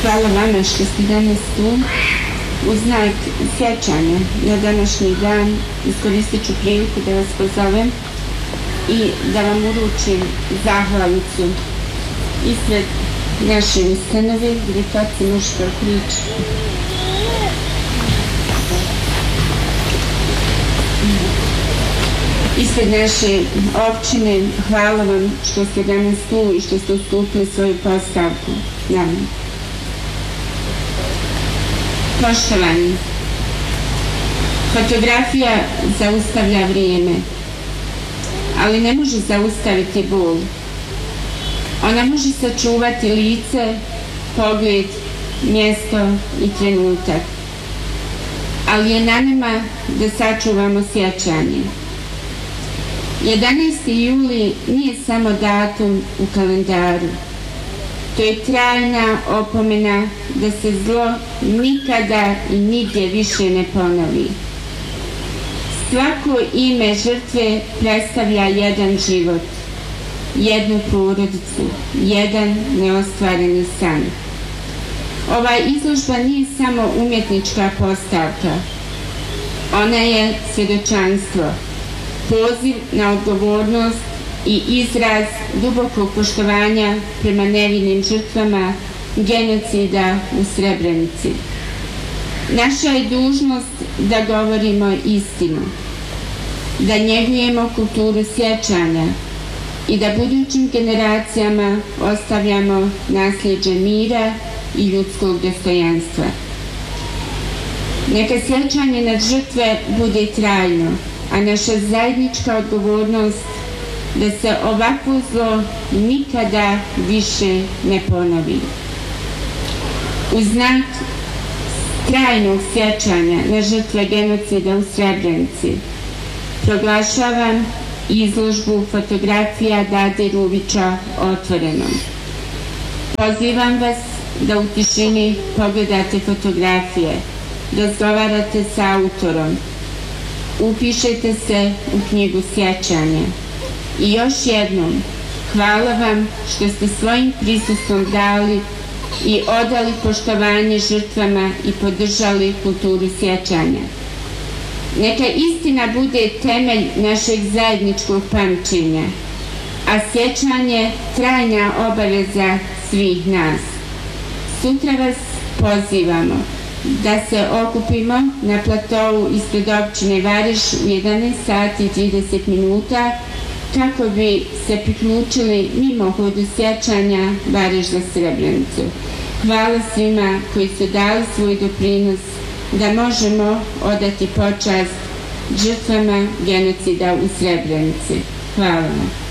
Hvala vama što ste danas tu. U znak sjećanja na današnji dan iskoristit ću priliku da vas pozovem i da vam uručim zahvalnicu ispred naše ustanove Grikaci muška priča. Ispred naše općine hvala vam što ste danas tu i što ste ustupili svoju postavku nama. Poštovani, fotografija zaustavlja vrijeme, ali ne može zaustaviti bol. Ona može sačuvati lice, pogled, mjesto i trenutak, ali je na nama da sačuvamo sjećanje. 11. juli nije samo datum u kalendaru. To je trajna opomena da se zlo nikada i nigdje više ne ponovi. Svako ime žrtve predstavlja jedan život, jednu porodicu, jedan neostvareni san. Ova izložba nije samo umjetnička postavka. Ona je svjedočanstvo, poziv na odgovornost i izraz dubokog poštovanja prema nevinim žrtvama genocida u Srebrenici. Naša je dužnost da govorimo istinu, da njegujemo kulturu sjećanja i da budućim generacijama ostavljamo nasljeđe mira i ljudskog dostojanstva. Neka sjećanje na žrtve bude trajno, a naša zajednička odgovornost da se ovakvo zlo nikada više ne ponovi. U znak trajnog sjećanja na žrtve genocida u Srebrenici proglašavam izložbu fotografija Dade Rubića otvorenom. Pozivam vas da u tišini pogledate fotografije, razgovarate sa autorom, upišete se u knjigu sjećanja. I još jednom, hvala vam što ste svojim prisustvom dali i odali poštovanje žrtvama i podržali kulturu sjećanja. Neka istina bude temelj našeg zajedničkog pamćenja, a sjećanje trajna obaveza svih nas. Sutra vas pozivamo da se okupimo na platovu ispred općine Variš u 11 sati i 30 minuta kako bi se priključili mimohodu sjećanja Variš za Srebrenicu. Hvala svima koji su dali svoj doprinos da možemo odati počast žrtvama genocida u Srebrenici. Hvala vam.